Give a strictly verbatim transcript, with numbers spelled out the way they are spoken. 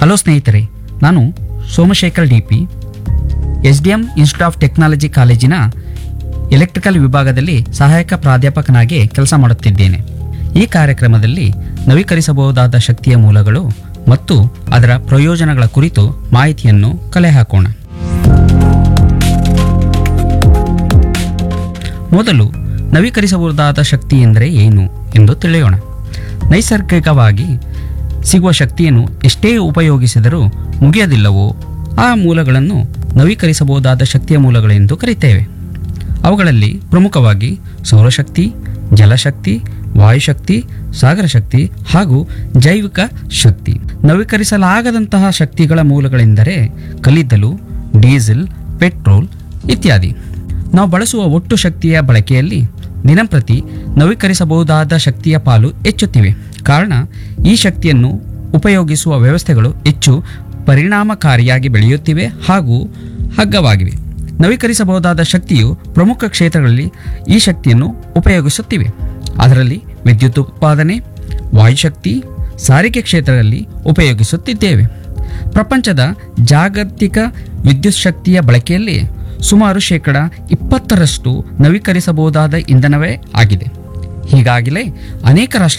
Hello ಸ್ನೇಹಿತರೆ, ನಾನು Somashekar D P S D M institute of technology ಕಾಲೇಜಿನ ಎಲೆಕ್ಟ್ರಿಕಲ್ ವಿಭಾಗದಲ್ಲಿ ಸಹಾಯಕ ಪ್ರಾಧ್ಯಾಪಕನಾಗಿ ಕೆಲಸ ಮಾಡುತ್ತಿದ್ದೇನೆ. ಈ ಕಾರ್ಯಕ್ರಮದಲ್ಲಿ ನವೀಕರಿಸಬಹುದಾದ ಶಕ್ತಿಯ ಮೂಲಗಳು ಮತ್ತು ಅದರ ಪ್ರಯೋಜನಗಳ ಕುರಿತು ಮಾಹಿತಿಯನ್ನು ಕಲೆ ಹಾಕೋಣ. ಮೊದಲು ನವೀಕರಿಸಬಹುದಾದ ಶಕ್ತಿ ಎಂದರೆ ಏನು ಎಂದು ತಿಳಿಯೋಣ. ನೈಸರ್ಗಿಕವಾಗಿ ಸಿಗುವ ಶಕ್ತಿಯನ್ನು ಎಷ್ಟೇ ಉಪಯೋಗಿಸಿದರೂ ಮುಗಿಯದಿಲ್ಲವೋ ಆ ಮೂಲಗಳನ್ನು ನವೀಕರಿಸಬಹುದಾದ ಶಕ್ತಿಯ ಮೂಲಗಳೆಂದು ಕರೆಯುತ್ತೇವೆ. ಅವುಗಳಲ್ಲಿ ಪ್ರಮುಖವಾಗಿ ಸೌರಶಕ್ತಿ, ಜಲಶಕ್ತಿ, ವಾಯುಶಕ್ತಿ, ಸಾಗರ ಶಕ್ತಿ ಹಾಗೂ ಜೈವಿಕ ಶಕ್ತಿ. ನವೀಕರಿಸಲಾಗದಂತಹ ಶಕ್ತಿಗಳ ಮೂಲಗಳೆಂದರೆ ಕಲ್ಲಿದ್ದಲು, ಡೀಸೆಲ್, ಪೆಟ್ರೋಲ್ ಇತ್ಯಾದಿ. ನಾವು ಬಳಸುವ ಒಟ್ಟು ಶಕ್ತಿಯ ಬಳಕೆಯಲ್ಲಿ ದಿನಂಪ್ರತಿ ನವೀಕರಿಸಬಹುದಾದ ಶಕ್ತಿಯ ಪಾಲು ಹೆಚ್ಚುತ್ತಿವೆ. ಕಾರಣ ಈ ಶಕ್ತಿಯನ್ನು ಉಪಯೋಗಿಸುವ ವ್ಯವಸ್ಥೆಗಳು ಹೆಚ್ಚು ಪರಿಣಾಮಕಾರಿಯಾಗಿ ಬೆಳೆಯುತ್ತಿವೆ ಹಾಗೂ ಹಗ್ಗವಾಗಿವೆ. ನವೀಕರಿಸಬಹುದಾದ ಶಕ್ತಿಯು ಪ್ರಮುಖ ಕ್ಷೇತ್ರಗಳಲ್ಲಿ ಈ ಶಕ್ತಿಯನ್ನು ಉಪಯೋಗಿಸುತ್ತಿವೆ. ಅದರಲ್ಲಿ ವಿದ್ಯುತ್ ಉತ್ಪಾದನೆ, ವಾಯುಶಕ್ತಿ, ಸಾರಿಗೆ ಕ್ಷೇತ್ರದಲ್ಲಿ ಉಪಯೋಗಿಸುತ್ತಿದ್ದೇವೆ. ಪ್ರಪಂಚದ ಜಾಗತಿಕ ವಿದ್ಯುತ್ ಶಕ್ತಿಯ ಬಳಕೆಯಲ್ಲಿ ಸುಮಾರು ಶೇಕಡ ಇಪ್ಪತ್ತರಷ್ಟು ನವೀಕರಿಸಬಹುದಾದ ಇಂಧನವೇ ಆಗಿದೆ. ಹೀಗಾಗಿಲೇ ಅನೇಕ ರಾಷ್ಟ್ರ